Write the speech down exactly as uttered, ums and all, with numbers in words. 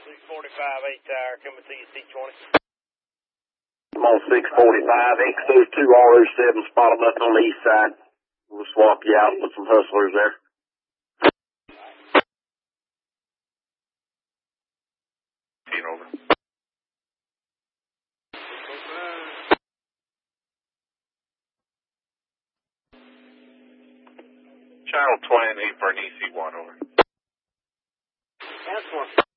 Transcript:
six forty-five, eight tower, coming to you, C twenty. I'm on six forty-five, X those two R O seven, spot them up on the east side. We'll swap you out with some hustlers there. Over. Channel twenty for an E C one, over. That's one.